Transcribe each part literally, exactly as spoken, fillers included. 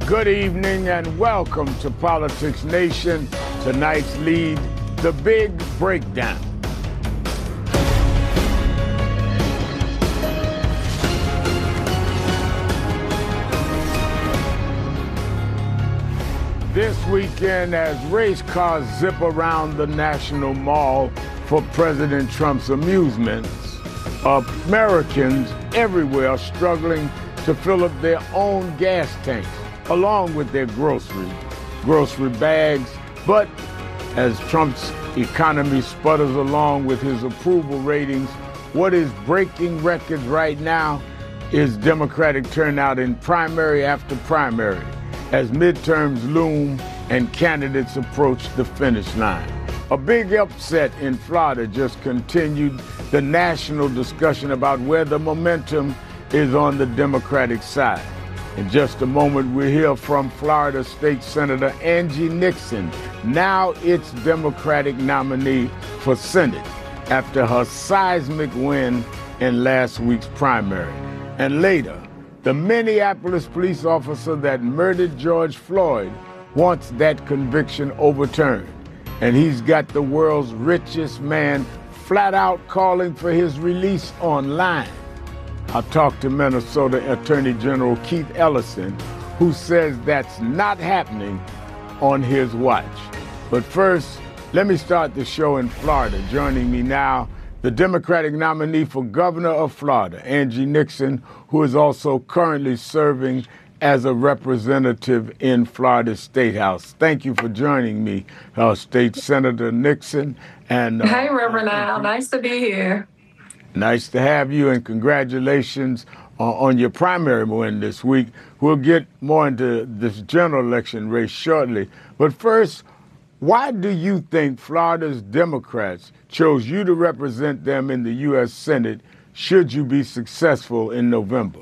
Good evening and welcome to Politics Nation. Tonight's lead, The Big Breakdown. This weekend, as race cars zip around the National Mall for President Trump's amusements, Americans everywhere are struggling to fill up their own gas tanks, along with their groceries, grocery bags. But as Trump's economy sputters along with his approval ratings, what is breaking records right now is Democratic turnout in primary after primary, as midterms loom and candidates approach the finish line. A big upset in Florida just continued the national discussion about where the momentum is on the Democratic side. In just a moment, we'll hear from Florida State Senator Angie Nixon, now its Democratic nominee for Senate, after her seismic win in last week's primary. And later, the Minneapolis police officer that murdered George Floyd wants that conviction overturned. And he's got the world's richest man flat out calling for his release online. I'll talk to Minnesota Attorney General Keith Ellison, who says that's not happening on his watch. But first, let me start the show in Florida. Joining me now, the Democratic nominee for governor of Florida, Angie Nixon, who is also currently serving as a representative in Florida State House. Thank you for joining me, uh, State Senator Nixon. And uh, Hey, Reverend Al, nice to be here. Nice to have you, and congratulations uh, on your primary win this week. We'll get more into this general election race shortly. But first, why do you think Florida's Democrats chose you to represent them in the U S Senate should you be successful in November?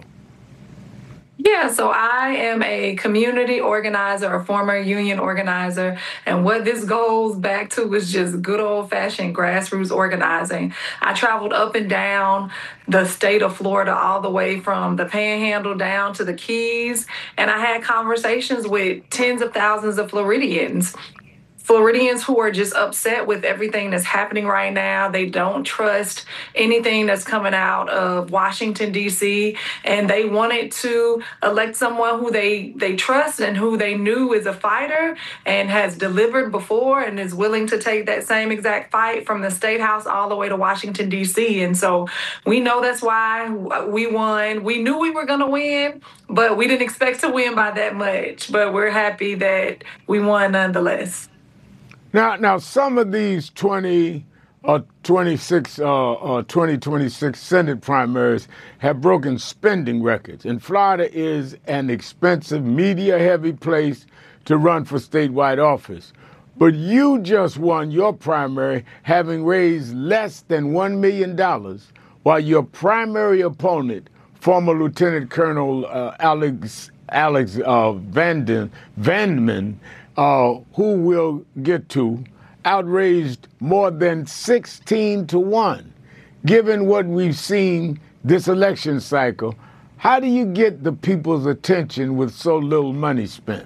Yeah, so I am a community organizer, a former union organizer, and what this goes back to is just good old-fashioned grassroots organizing. I traveled up and down the state of Florida, all the way from the Panhandle down to the Keys, and I had conversations with tens of thousands of Floridians. Floridians who are just upset with everything that's happening right now. They don't trust anything that's coming out of Washington, D C, and they wanted to elect someone who they, they trust and who they knew is a fighter and has delivered before and is willing to take that same exact fight from the State House all the way to Washington, D C. And so we know that's why we won. We knew we were going to win, but we didn't expect to win by that much. But we're happy that we won nonetheless. Now, now, some of these twenty or twenty-six, uh, uh, twenty twenty-six Senate primaries have broken spending records, and Florida is an expensive, media-heavy place to run for statewide office. But you just won your primary, having raised less than one million dollars, while your primary opponent, former Lieutenant Colonel uh, Alex Alex uh, Vanden Vandman, Uh, who we'll get to, outraised more than sixteen to one. Given what we've seen this election cycle, how do you get the people's attention with so little money spent?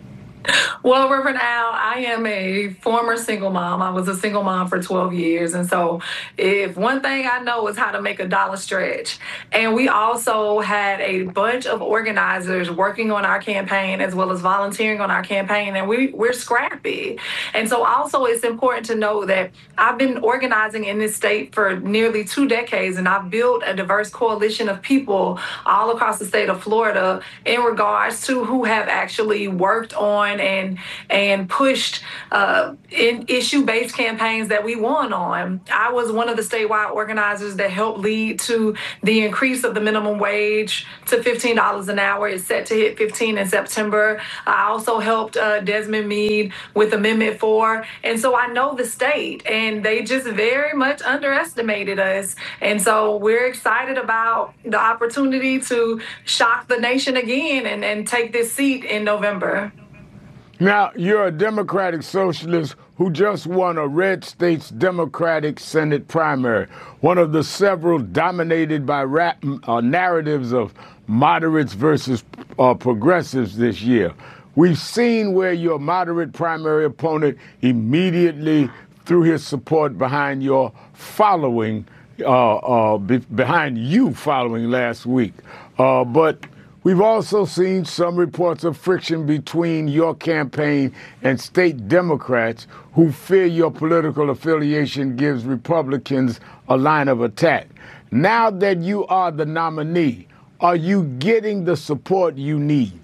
Well, Reverend Al, I am a former single mom. I was a single mom for twelve years. And so if one thing I know is how to make a dollar stretch. And we also had a bunch of organizers working on our campaign as well as volunteering on our campaign. And we, we're scrappy. And so also it's important to know that I've been organizing in this state for nearly two decades, and I've built a diverse coalition of people all across the state of Florida in regards to who have actually worked on and and pushed uh, in issue-based campaigns that we won on. I was one of the statewide organizers that helped lead to the increase of the minimum wage to fifteen dollars an hour. It's set to hit fifteen in September. I also helped uh, Desmond Meade with Amendment four. And so I know the state, and they just very much underestimated us. And so we're excited about the opportunity to shock the nation again and, and take this seat in November. Now, you're a Democratic socialist who just won a red state's Democratic Senate primary, one of the several dominated by rap, uh, narratives of moderates versus uh, progressives this year. We've seen where your moderate primary opponent immediately threw his support behind your following, uh, uh, be behind you following last week. Uh, but we've also seen some reports of friction between your campaign and state Democrats who fear your political affiliation gives Republicans a line of attack. Now that you are the nominee, are you getting the support you need?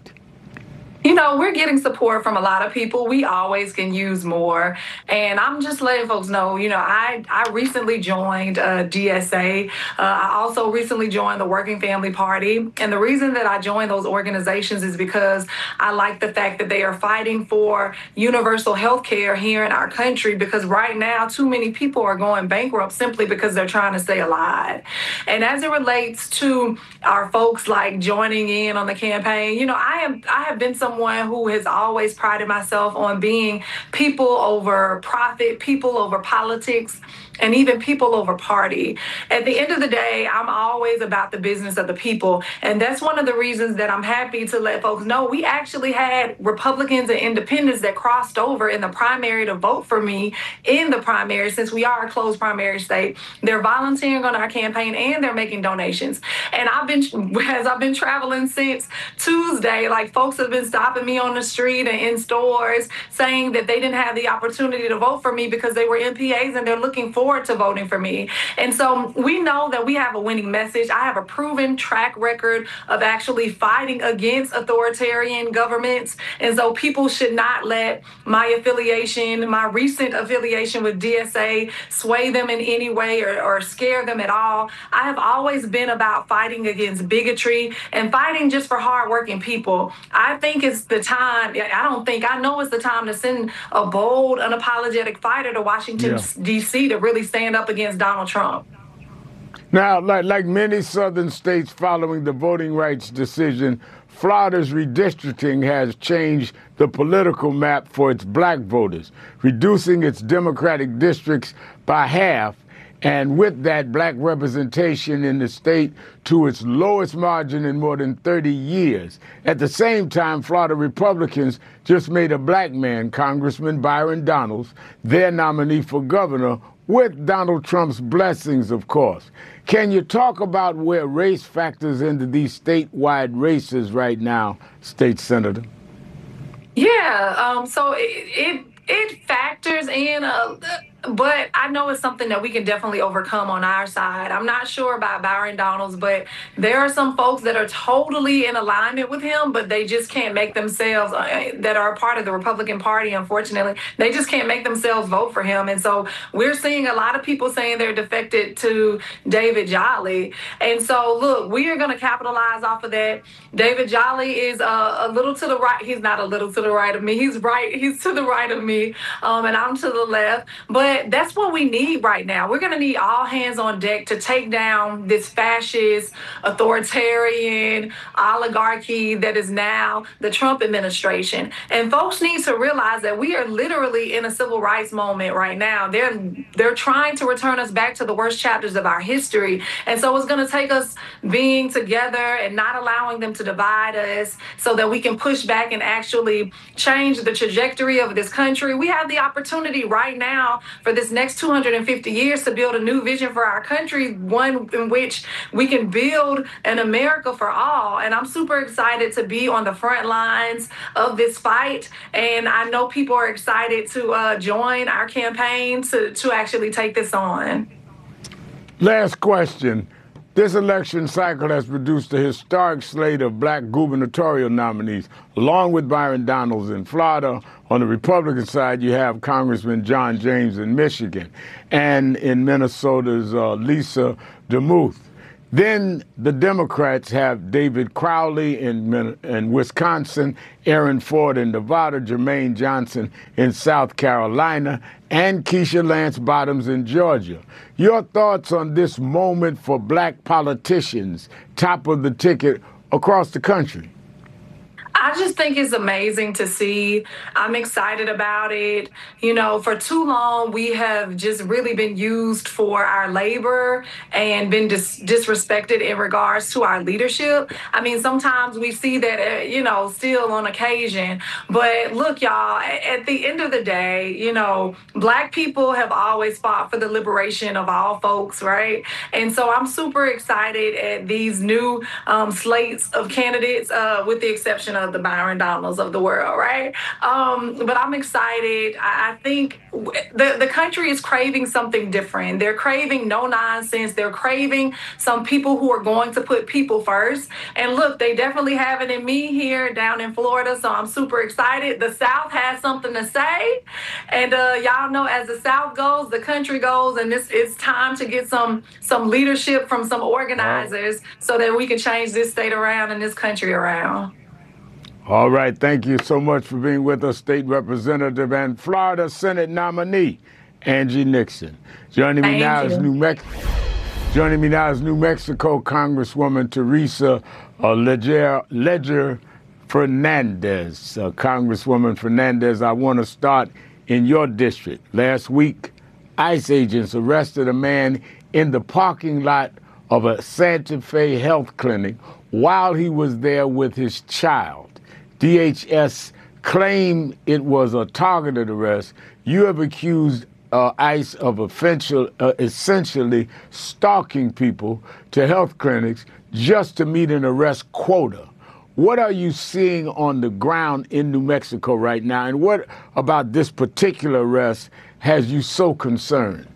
You know, we're getting support from a lot of people. We always can use more. And I'm just letting folks know, you know, I, I recently joined uh, D S A. Uh, I also recently joined the Working Family Party. And the reason that I joined those organizations is because I like the fact that they are fighting for universal health care here in our country, because right now too many people are going bankrupt simply because they're trying to stay alive. And as it relates to our folks like joining in on the campaign, you know, I am I have been someone who has always prided myself on being people over profit, people over politics, and even people over party. At the end of the day, I'm always about the business of the people. And that's one of the reasons that I'm happy to let folks know we actually had Republicans and independents that crossed over in the primary to vote for me in the primary. Since we are a closed primary state, they're volunteering on our campaign and they're making donations. And I've been, as I've been traveling since Tuesday, like folks have been stopping me on the street and in stores saying that they didn't have the opportunity to vote for me because they were M P As and they're looking forward to voting for me. And so we know that we have a winning message. I have a proven track record of actually fighting against authoritarian governments. And so people should not let my affiliation, my recent affiliation with D S A, sway them in any way or, or scare them at all. I have always been about fighting against bigotry and fighting just for hardworking people. I think it's the time, I don't think, I know it's the time to send a bold, unapologetic fighter to Washington, yeah. D C to really stand up against Donald Trump. Now, like, like many southern states following the voting rights decision, Florida's redistricting has changed the political map for its black voters, reducing its Democratic districts by half, and with that, black representation in the state to its lowest margin in more than thirty years. At the same time, Florida Republicans just made a black man, Congressman Byron Donalds, their nominee for governor, with Donald Trump's blessings, of course. Can you talk about where race factors into these statewide races right now, State Senator? Yeah, um, so it, it, it factors in a... But I know it's something that we can definitely overcome on our side. I'm not sure about Byron Donalds, but there are some folks that are totally in alignment with him, but they just can't make themselves, uh, that are a part of the Republican Party, unfortunately, they just can't make themselves vote for him. And so we're seeing a lot of people saying they're defected to David Jolly. And so, look, we are going to capitalize off of that. David Jolly is uh, a little to the right. He's not a little to the right of me. He's right. He's to the right of me, um, and I'm to the left. But that's what we need right now. We're going to need all hands on deck to take down this fascist, authoritarian oligarchy that is now the Trump administration. And folks need to realize that we are literally in a civil rights moment right now. They're they're trying to return us back to the worst chapters of our history. And so it's going to take us being together and not allowing them to divide us so that we can push back and actually change the trajectory of this country. We have the opportunity right now for this next two hundred fifty years to build a new vision for our country, one in which we can build an America for all. And I'm super excited to be on the front lines of this fight. And I know people are excited to uh, join our campaign to, to actually take this on. Last question. This election cycle has produced a historic slate of black gubernatorial nominees, along with Byron Donalds in Florida. On the Republican side, you have Congressman John James in Michigan, and in Minnesota's uh, Lisa DeMuth. Then the Democrats have David Crowley in, in Wisconsin, Aaron Ford in Nevada, Jermaine Johnson in South Carolina, and Keisha Lance Bottoms in Georgia. Your thoughts on this moment for black politicians, top of the ticket across the country? I just think it's amazing to see. I'm excited about it. You know, for too long, we have just really been used for our labor and been dis- disrespected in regards to our leadership. I mean, sometimes we see that, uh, you know, still on occasion. But look, y'all, a- at the end of the day, you know, Black people have always fought for the liberation of all folks, right? And so I'm super excited at these new um, slates of candidates, uh, with the exception of the Byron Donalds of the world, right? Um, but I'm excited. I, I think w- the, the country is craving something different. They're craving no nonsense. They're craving some people who are going to put people first. And look, they definitely have it in me here down in Florida. So I'm super excited. The South has something to say. And uh, y'all know, as the South goes, the country goes. And it's, it's time to get some, some leadership from some organizers so that we can change this state around and this country around. All right. Thank you so much for being with us, State Representative and Florida Senate nominee, Angie Nixon. Joining me Thank now you. is New Mexico. Joining me now is New Mexico Congresswoman Teresa uh, Ledger, Ledger Fernandez. Uh, Congresswoman Fernandez, I want to start in your district. Last week, ICE agents arrested a man in the parking lot of a Santa Fe health clinic while he was there with his child. D H S claimed it was a targeted arrest. You have accused uh, ICE of offensive, uh, essentially stalking people to health clinics just to meet an arrest quota. What are you seeing on the ground in New Mexico right now? And what about this particular arrest has you so concerned?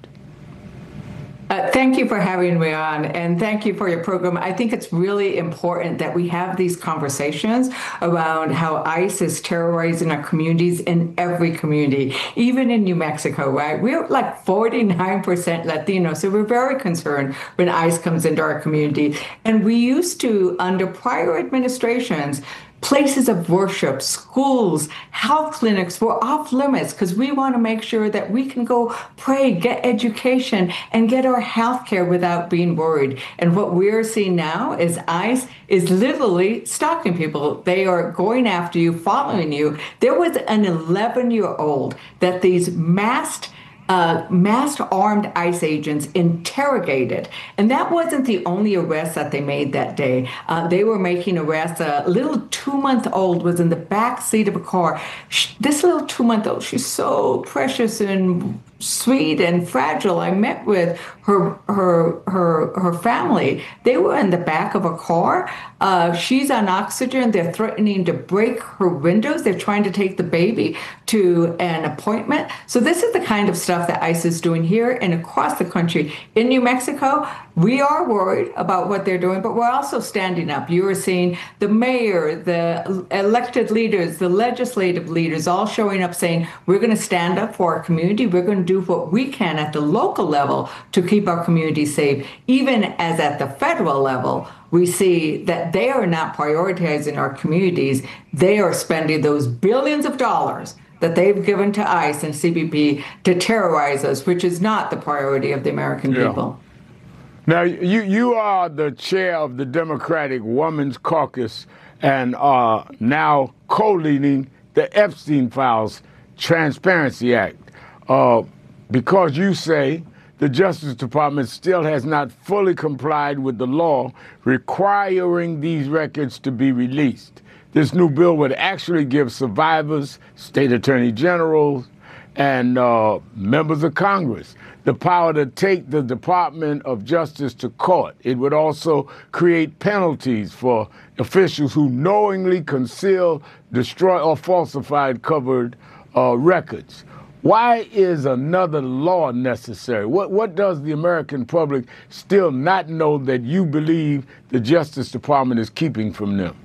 Uh, thank you for having me on, and thank you for your program. I think it's really important that we have these conversations around how ICE is terrorizing our communities in every community, even in New Mexico, right? We're like forty-nine percent Latino, so we're very concerned when ICE comes into our community. And we used to, under prior administrations, places of worship, schools, health clinics were off limits because we want to make sure that we can go pray, get education, and get our health care without being worried. And what we're seeing now is ICE is literally stalking people. They are going after you, following you. There was an eleven-year-old that these masked Uh, masked armed ICE agents interrogated. And that wasn't the only arrest that they made that day. Uh, they were making arrests. A little two-month-old was in the back seat of a car. She, this little two-month-old, she's so precious and sweet and fragile. I met with her her her her family. They were in the back of a car. Uh, she's on oxygen. They're threatening to break her windows. They're trying to take the baby to an appointment. So this is the kind of stuff that ICE is doing here and across the country. In New Mexico, we are worried about what they're doing, but we're also standing up. You are seeing the mayor, the elected leaders, the legislative leaders all showing up saying, we're going to stand up for our community. We're going to do what we can at the local level to keep our community safe. Even as at the federal level, we see that they are not prioritizing our communities. They are spending those billions of dollars that they've given to ICE and C B P to terrorize us, which is not the priority of the American Yeah. people. Now, you, you are the chair of the Democratic Women's Caucus and are now co-leading the Epstein Files Transparency Act. Uh, because you say the Justice Department still has not fully complied with the law requiring these records to be released. This new bill would actually give survivors, state attorney generals, and uh, members of Congress the power to take the Department of Justice to court. It would also create penalties for officials who knowingly conceal, destroy, or falsify covered uh, records. Why is another law necessary? What, what does the American public still not know that you believe the Justice Department is keeping from them?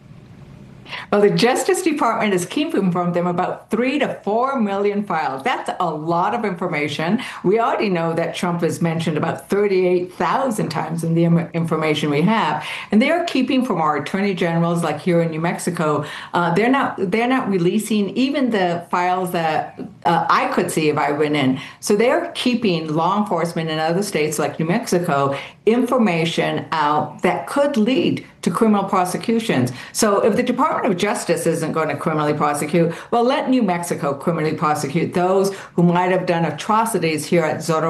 Well, the Justice Department is keeping from them about three to four million files. That's a lot of information. We already know that Trump is mentioned about thirty-eight thousand times in the information we have, and they are keeping from our attorney generals, like here in New Mexico. Uh, they're not they're not releasing even the files that uh, I could see if I went in. So they are keeping law enforcement in other states like New Mexico information out that could lead to criminal prosecutions. So if the Department of Justice isn't going to criminally prosecute, well, let New Mexico criminally prosecute those who might have done atrocities here at Zorro